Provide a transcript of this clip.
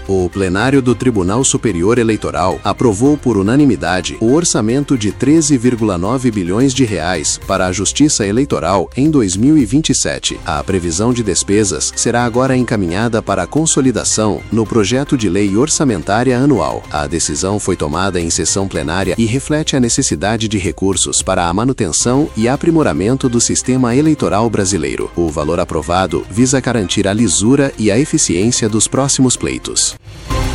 O plenário do Tribunal Superior Eleitoral aprovou por unanimidade o orçamento de 13,9 bilhões de reais para a Justiça Eleitoral em 2027. A previsão de despesas será agora encaminhada para a consolidação no projeto de lei orçamentária anual. A decisão foi tomada em sessão plenária e reflete a necessidade de recursos para a manutenção e aprimoramento do sistema eleitoral brasileiro. O valor aprovado visa garantir a lisura e a eficiência dos próximos pleitos.